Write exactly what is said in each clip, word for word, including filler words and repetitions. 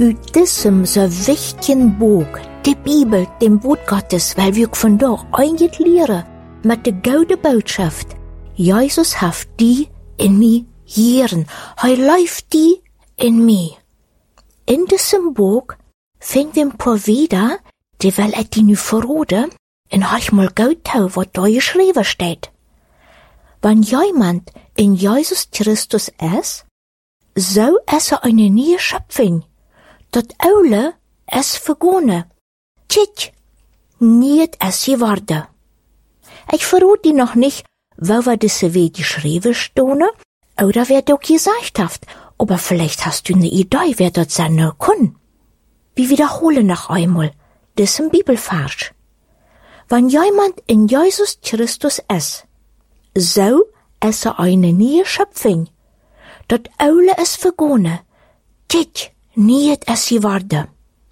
Uit diesem so wichtigen Buch, die Bibel, dem Wort Gottes, weil wir von dort einget lehren, mit der gute Botschaft, Jesus hat die in mir hieren, er läuft die in mir. In diesem Buch finden wir ein paar wieder, die will ich die nu verraten, und ich mal gut tun, was da geschrieben steht. Wenn jemand in Jesus Christus ist, so ist er eine neue Schöpfung. Das Aule ist vergangen. Tschit, nicht es geworden. Ich verrate dir noch nicht, wo wir diese Weg geschrieben stehen, oder wer das gesagt hat, aber vielleicht hast du eine Idee, wer das sein kann. Wir wiederholen noch einmal diesen Bibelvers. Wenn jemand in Jesus Christus ist, so ist er eine neue Schöpfung. Das Aule ist vergangen. Tschit, niet es geworden.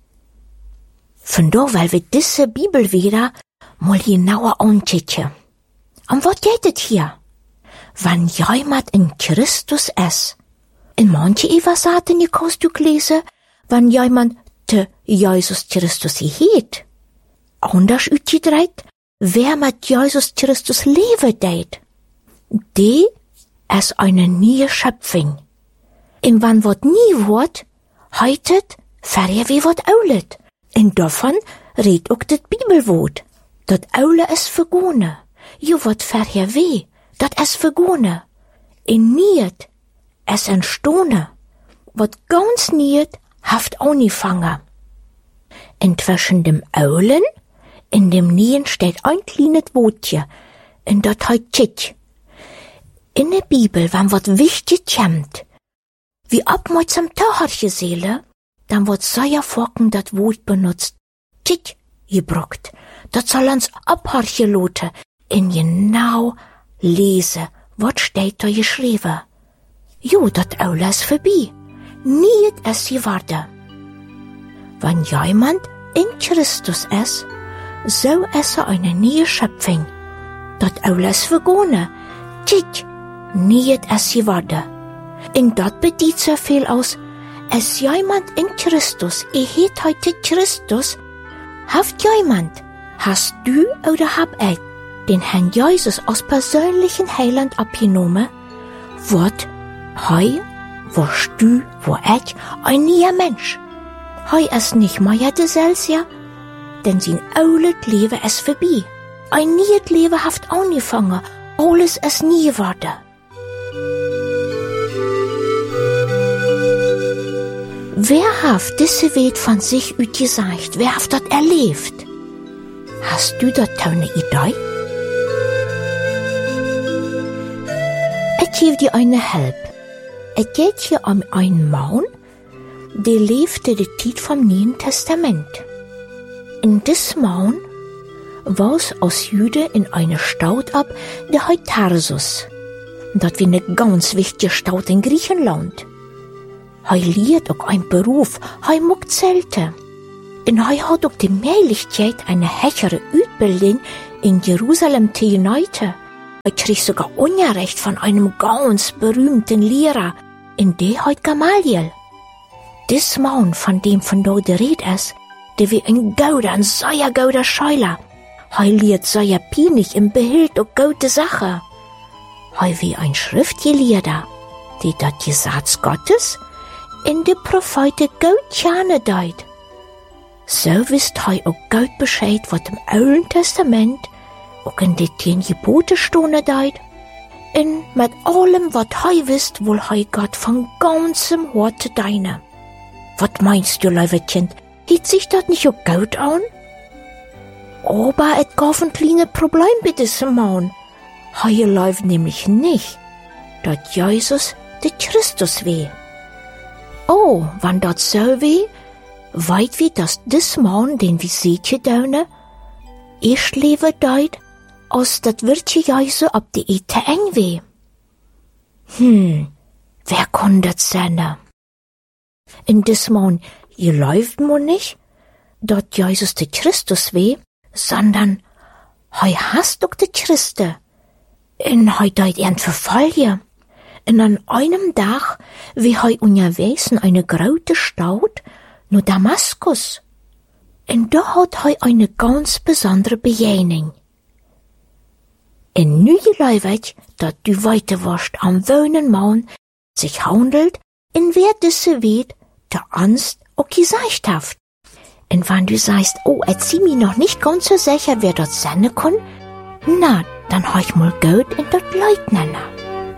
Von da, weil wir diese Bibel wieder mal genauer anschauen. Und was geht es hier? Wenn jemand in Christus ist. In manche Übersetzungen kannst du lesen, wenn jemand te Jesus Christus geht. Anders ausgedrückt, wer mit Jesus Christus leben tät, die ist eine neue Schöpfung. Und wenn wat nie wird, heitet, verre wie wat oulet. Und davon redt auch das Bibelwort. Dat Aule ist vergangen. Jo wat verre weh, dat ist vergangen. Und niet ist entstanden. Wat ganz niet haft angefangen. Inzwischen dem Aulen, in dem Nien steht ein kleines Wortchen, und dat heißt Tschit. In der Bibel, wenn wat wichtig kommt, wie ab mal zum Taucherche Seele, dann wird sehr vorken das Wort benutzt, Tschit, gebruckt. Das soll uns abhorche lote, in genau lesen, was steht da geschrieben. Jo, dat Aule ist vorbei. Niet ist geworden. Wenn jemand in Christus ist, so ist er eine neue Schöpfung. Dat Aule ist vergangen. Tschit, niet ist geworden. Und dat bedeutet so viel aus, als jemand in Christus, er heet heute Christus, haft jemand, hast du oder hab ich den Herrn Jesus als persönlichen Heiland abgenommen, wird hei, wirst du, wo ich, ein neuer Mensch. Hei ist nicht mehr der Celsia, denn sein altes Leben ist vorbei. Ein neues Leben haft angefangen, alles ist nie geworden. Wer hat diese Welt von sich aus gesagt? Wer hat das erlebt? Hast du da eine Idee? Ich gebe dir eine Hilfe. Es geht hier um einen Mann, der lebte die Zeit vom Neuen Testament. In diesem Mann war es aus Jude in eine Stadt ab, der heißt Tarsus. Das war eine ganz wichtige Stadt in Griechenland. Er lehrt auch einen Beruf, er mag Zelte. Und er hat auch die Möglichkeit, eine höhere Ausbildung in Jerusalem zu uniten. Er kriegt sogar Unterricht von einem ganz berühmten Lehrer, in der heißt Gamaliel. Dies Mann, von dem von da die Rede ist, der wie ein Gauder, ein sehr gauder Scheuler. Er lehrt sehr pinig und behält auch gute Sachen. Er wie ein Schriftgelehrter, der das Gesetz Gottes in die Propheten gut gerne deut. So wisst er auch gut Bescheid, was im Alten Testament auch in die zehn Gebote stehen deut. Und mit allem, was er wisst, will er Gott von ganzem Herzen deine. Was meinst du, liebe Kind, geht sich das nicht auch gut an? Aber es gab ein kleines Problem bei diesem Mann. Er läuft nämlich nicht, dass Jesus der Christus weh. Oh, wenn das so weh, weit wie das dis Mann, den wir sehen döne, ich lebe deut, als dat Wirtje Jesus ab die Ete eng weh. Hm, wer kann das sein? In dis Mann, ihr läuft mo nicht, dort Jesus der Christus weh, sondern hei hast doch der Christe. In hei deut ern verfallen. Und an einem Tag, wie hei unterwegs in eine große Stadt, nach Damaskus. Und da hat er eine ganz besondere Begegnung. En nu geloof ik dat du weiter warst am wonen man sich handelt, in wer diese weet, der Angst auch gesagt haft. Und wenn du sagst, oh, jetzt sie mir noch nicht ganz so sicher, wer dort sein kann, na, dann hab ich mal gut in dort Leut nennen.